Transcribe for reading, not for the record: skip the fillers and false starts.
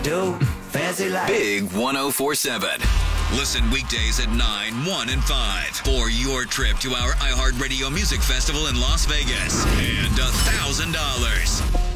do. Fancy life. Big 104.7. Listen weekdays at 9, 1, and 5 for your trip to our iHeartRadio Music Festival in Las Vegas and $1,000.